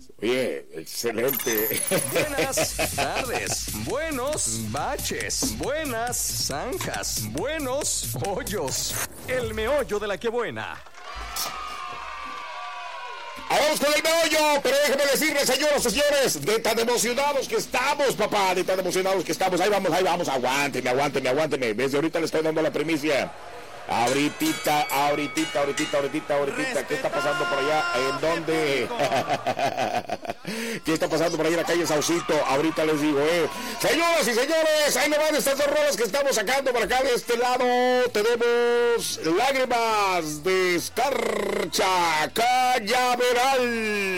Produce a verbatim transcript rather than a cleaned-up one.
Oye, excelente. Buenas tardes, buenos baches, buenas zanjas, buenos hoyos. El meollo de la que buena. Vamos con el meollo, pero déjenme decirles, señoras y señores, de tan emocionados que estamos, papá, de tan emocionados que estamos. Ahí vamos, ahí vamos, aguánteme, aguánteme, aguánteme. Desde ahorita le estoy dando la primicia. Ahorita, ahorita, ahorita, ahorita, ahorita, ¿qué está pasando por allá? ¿En dónde? ¿Qué está pasando por ahí en la calle Saucito? Ahorita les digo, eh. Señoras y señores, ahí me van estas dos rolas que estamos sacando por acá de este lado. Tenemos Lágrimas de Escarcha Cañaveral.